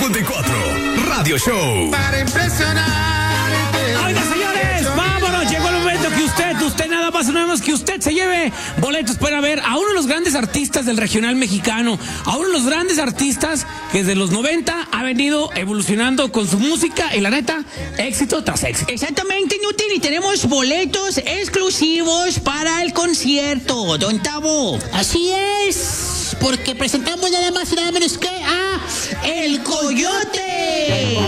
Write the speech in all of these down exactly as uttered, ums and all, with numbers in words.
cincuenta y cuatro Radio Show. Para impresionarte. Oiga, señores, vámonos. Llegó el momento que usted, usted nada más, nada más que usted se lleve boletos para ver a uno de los grandes artistas del regional mexicano, a uno de los grandes artistas que desde los noventa ha venido evolucionando con su música y la neta, éxito tras éxito. Exactamente, Newton, y tenemos boletos exclusivos para el concierto, Don Tavo. Así es, porque presentamos nada más y nada menos que a El Coyote.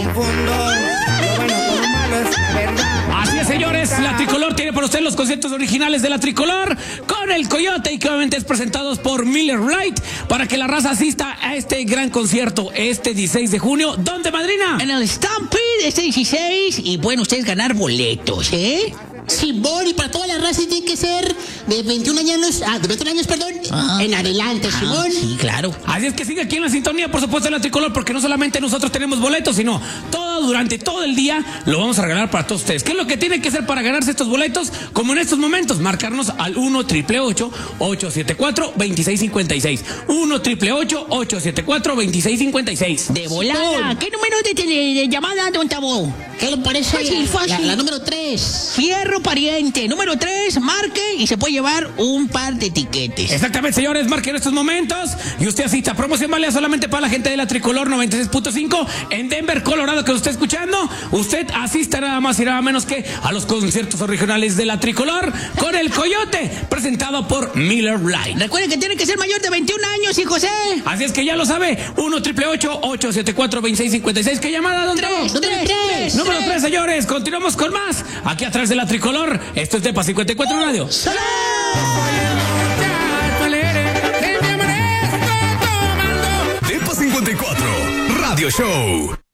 Así es, señores, la Tricolor tiene para usted los conciertos originales de la Tricolor con El Coyote y que obviamente es presentados por Miller Lite para que la raza asista a este gran concierto este dieciséis de junio. ¿Dónde, madrina? En el Stampede, este dieciséis, y pueden ustedes ganar boletos, ¿eh? Simón, y para todas las razas tiene que ser de veintiún años, ah, de veintiún años, perdón, Ah. en adelante, Ah, Simón. sí, claro. Así es que sigue aquí en la sintonía, por supuesto, de la Tricolor, porque no solamente nosotros tenemos boletos, sino todo durante todo el día lo vamos a regalar para todos ustedes. ¿Qué es lo que tienen que hacer para ganarse estos boletos? Como en estos momentos, marcarnos al uno triple ocho ocho siete cuatro dos seis cinco seis. uno triple ocho ocho siete cuatro dos seis cinco seis. De volada. ¿Qué número de, tele- de llamada, Don Tavo? ¿Qué le parece? Fácil, fácil. La, la número tres. Fierro pariente. Número tres, marque y se puede llevar un par de tiquetes. Exactamente, señores, marquen estos momentos y usted asista. Promoción válida solamente para la gente de la Tricolor noventa y seis punto cinco en Denver, Colorado, que lo está escuchando. Usted asista nada más y nada menos que a los conciertos originales de la Tricolor con El Coyote, presentado por Miller Lite. Recuerden que tiene que ser mayor de veintiún años, y José. Así es que ya lo sabe, uno triple ocho ocho siete cuatro dos seis cinco seis. ¿Qué llamada, don Tavo? Tres, Número tres, tres. Número tres, señores, continuamos con más. Aquí atrás de la Tricolor, esto es Depa cincuenta y cuatro Radio. Depa cincuenta y cuatro Radio Show.